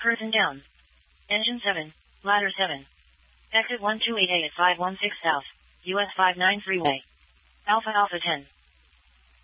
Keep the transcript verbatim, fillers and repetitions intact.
Curtain down. Engine seven, ladder seven. Exit one two eight A at five one six South, U S five nine three way. Alpha Alpha ten.